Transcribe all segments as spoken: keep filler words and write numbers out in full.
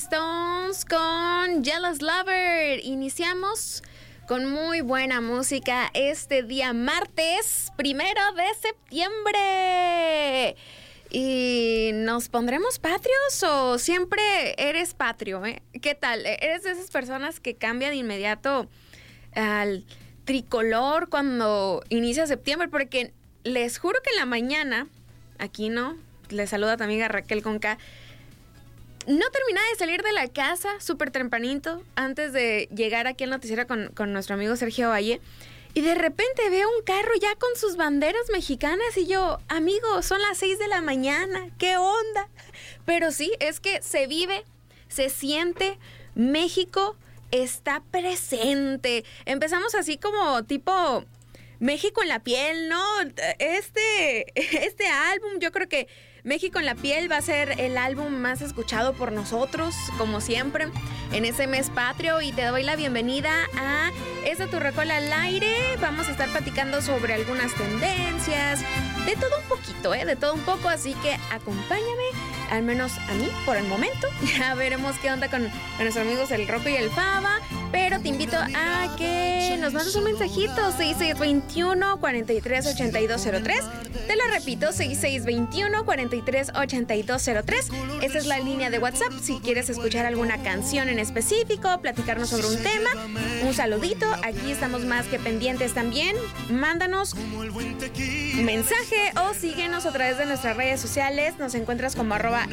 Stones con Jealous Lover. Iniciamos con muy buena música este día martes, primero de septiembre. ¿Y nos pondremos patrios o siempre eres patrio? ¿eh? ¿Qué tal? ¿Eres de esas personas que cambia de inmediato al tricolor cuando inicia septiembre? Porque les juro que en la mañana, aquí no, les saluda tu amiga Raquel con K, no terminaba de salir de la casa súper tempranito antes de llegar aquí al noticiero con, con nuestro amigo Sergio Valle. Y de repente veo un carro ya con sus banderas mexicanas y yo, amigo, son las seis de la mañana, ¿qué onda? Pero sí, es que se vive, se siente, México está presente. Empezamos así como tipo México en la piel, ¿no? Este, este álbum, yo creo que México en la piel va a ser el álbum más escuchado por nosotros, como siempre, en ese mes patrio. Y te doy la bienvenida a esta Tu Rocola al Aire. Vamos a estar platicando sobre algunas tendencias, de todo un poquito, ¿eh? De todo un poco, así que acompáñame, al menos a mí, por el momento. Ya veremos qué onda con, con nuestros amigos el Rocco y el Fava, pero te invito a que nos mandes un mensajito, seis seis dos uno, cuatro tres, ocho dos cero tres. Te lo repito, seis seis dos uno, cuatro tres, ocho dos cero tres. Esa es la línea de WhatsApp. Si quieres escuchar alguna canción en específico, platicarnos sobre un tema, un saludito, aquí estamos más que pendientes también. Mándanos un mensaje o síguenos a través de nuestras redes sociales. Nos encuentras como arroba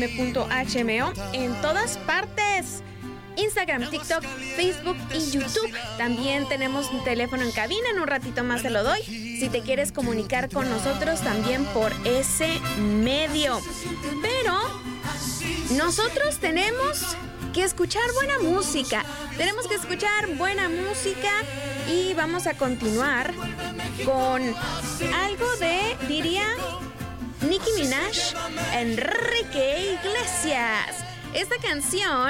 fm.hmo en todas partes: Instagram, TikTok, Facebook y YouTube. También tenemos un teléfono en cabina, en un ratito más te lo doy, si te quieres comunicar con nosotros también por ese medio. Pero nosotros tenemos que escuchar buena música, tenemos que escuchar buena música y vamos a continuar con algo de, diría, Nicki Minaj, Enrique Iglesias. Esta canción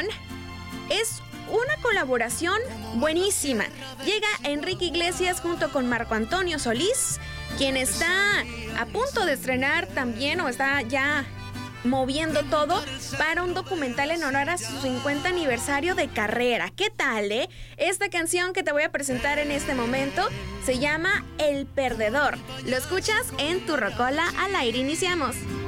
es una colaboración buenísima. Llega Enrique Iglesias junto con Marco Antonio Solís, quien está a punto de estrenar también, o está ya moviendo todo para un documental en honor a su cincuenta aniversario de carrera. ¿Qué tal, eh? Esta canción que te voy a presentar en este momento se llama El Perdedor. Lo escuchas en Tu Rocola al Aire. Iniciamos.